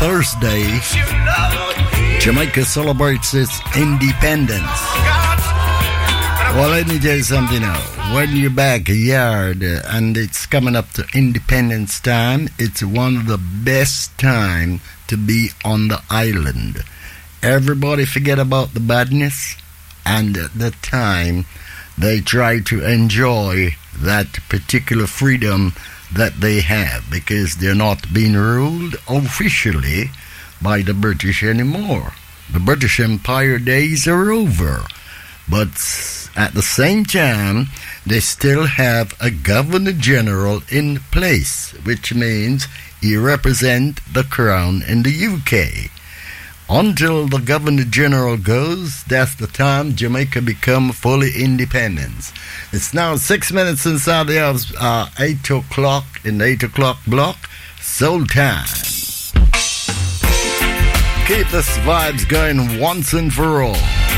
Thursday, Jamaica celebrates its independence. Well, let me tell you something now. When you're backyard and it's coming up to Independence time, it's one of the best time to be on the island. Everybody forget about the badness, and at the time they try to enjoy that particular freedom that they have, because they're not being ruled officially by the British anymore. The British Empire days are over, but at the same time they still have a Governor General in place, which means he represents the Crown in the UK. Until the Governor General goes, that's the time Jamaica become fully independent. It's now 6 minutes inside the hour, 8 o'clock in the 8 o'clock block. Soul time. Keep the vibes going once and for all.